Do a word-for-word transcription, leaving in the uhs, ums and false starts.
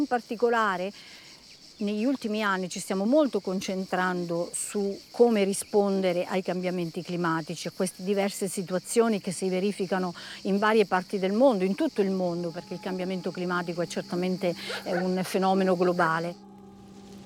In particolare, negli ultimi anni ci stiamo molto concentrando su come rispondere ai cambiamenti climatici, a queste diverse situazioni che si verificano in varie parti del mondo, in tutto il mondo, perché il cambiamento climatico è certamente eh, un fenomeno globale.